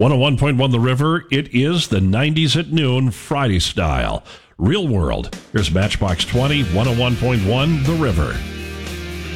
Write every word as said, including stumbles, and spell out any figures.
one oh one point one The River. It is the nineties at noon, Friday style. Real World. Here's Matchbox twenty, one oh one point one The River.